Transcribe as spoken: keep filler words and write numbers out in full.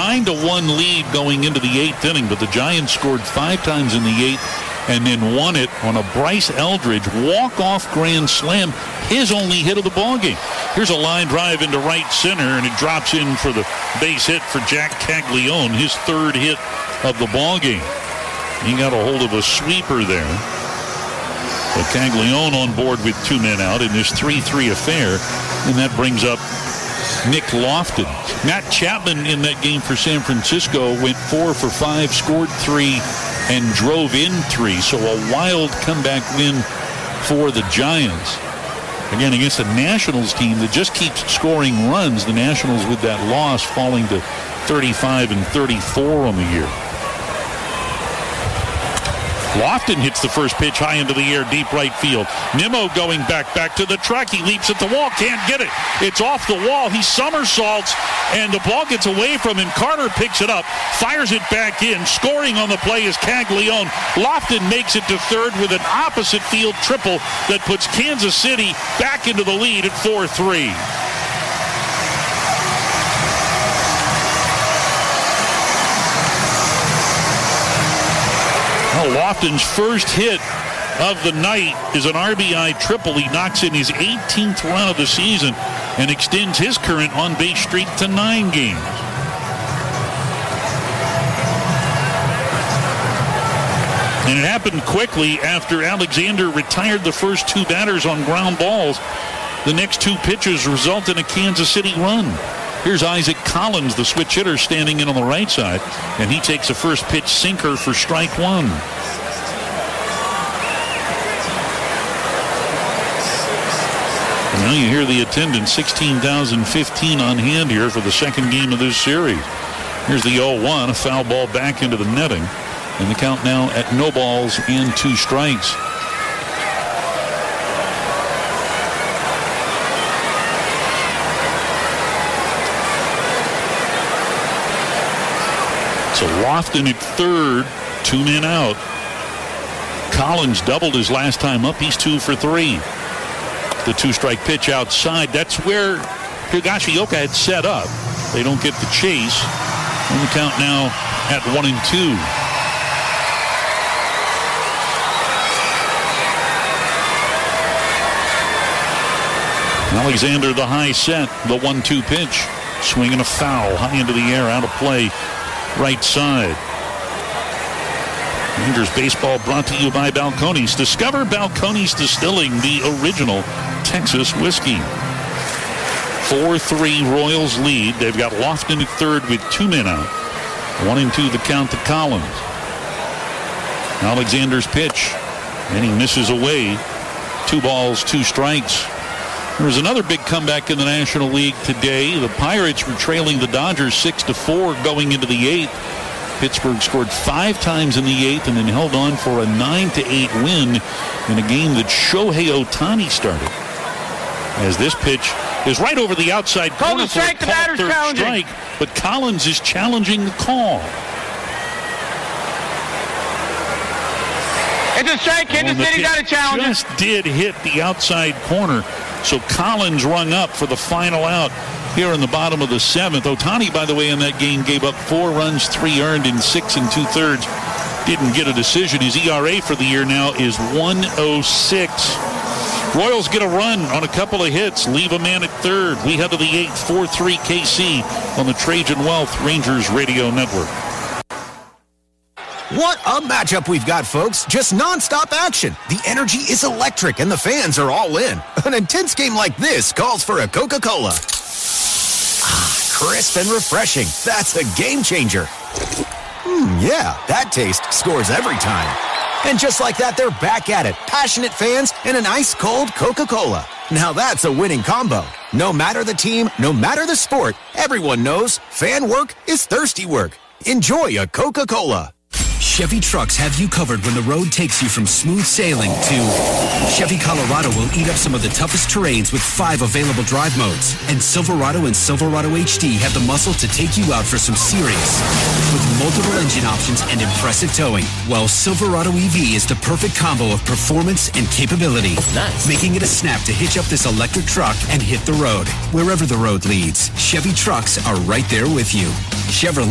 nine to one lead going into the eighth inning, but the Giants scored five times in the eighth and then won it on a Bryce Eldridge walk-off grand slam, his only hit of the ballgame. Here's a line drive into right center, and it drops in for the base hit for Jack Caglione, his third hit of the ballgame. He got a hold of a sweeper there. But Caglione on board with two men out in this three three affair, and that brings up Nick Lofton. Matt Chapman in that game for San Francisco went four for five, scored three, and drove in three. So a wild comeback win for the Giants. Again, against a Nationals team that just keeps scoring runs. The Nationals with that loss falling to thirty-five and thirty-four on the year. Lofton hits the first pitch high into the air, deep right field. Nimmo going back, back to the track. He leaps at the wall, can't get it. It's off the wall. He somersaults, and the ball gets away from him. Carter picks it up, fires it back in. Scoring on the play is Caglione. Lofton makes it to third with an opposite field triple that puts Kansas City back into the lead at four three. Lofton's first hit of the night is an R B I triple. He knocks in his eighteenth run of the season and extends his current on-base streak to nine games. And it happened quickly after Alexander retired the first two batters on ground balls. The next two pitches result in a Kansas City run. Here's Isaac Collins, the switch hitter, standing in on the right side, and he takes a first pitch sinker for strike one. And now you hear the attendance, sixteen thousand fifteen on hand here for the second game of this series. Here's the oh one, a foul ball back into the netting, and the count now at no balls and two strikes. So Lofton at third, two men out. Collins doubled his last time up. He's two for three. The two-strike pitch outside. That's where Higashioka had set up. They don't get the chase. And the count now at one and two. Alexander the high set, the one two pitch. Swinging a foul high into the air, out of play. Right side. Rangers baseball brought to you by Balcones. Discover Balcones Distilling, the original Texas whiskey. four three Royals lead. They've got Lofton at third with two men out. One and two the count to Collins. Alexander's pitch, and he misses away. Two balls, two strikes. There was another big comeback in the National League today. The Pirates were trailing the Dodgers six to four going into the eighth. Pittsburgh scored five times in the eighth and then held on for a nine to eight win in a game that Shohei Ohtani started. As this pitch is right over the outside corner for a called third strike, but Collins is challenging the call. It's a strike. Kansas City got a challenge. Just did hit the outside corner. So Collins rung up for the final out here in the bottom of the seventh. Ohtani, by the way, in that game gave up four runs, three earned in six and two-thirds. Didn't get a decision. His E R A for the year now is one oh six. Royals get a run on a couple of hits, leave a man at third. We head to the eighth, four three K C on the Trajan Wealth Rangers Radio Network. What a matchup we've got, folks. Just nonstop action. The energy is electric and the fans are all in. An intense game like this calls for a Coca-Cola. Ah, crisp and refreshing. That's a game changer. Hmm, yeah, that taste scores every time. And just like that, they're back at it. Passionate fans and an ice-cold Coca-Cola. Now that's a winning combo. No matter the team, no matter the sport, everyone knows fan work is thirsty work. Enjoy a Coca-Cola. Chevy trucks have you covered when the road takes you from smooth sailing to Chevy Colorado will eat up some of the toughest terrains with five available drive modes. And Silverado and Silverado H D have the muscle to take you out for some serious with multiple engine options and impressive towing. While Silverado E V is the perfect combo of performance and capability. Nice. Making it a snap to hitch up this electric truck and hit the road. Wherever the road leads, Chevy trucks are right there with you. Chevrolet.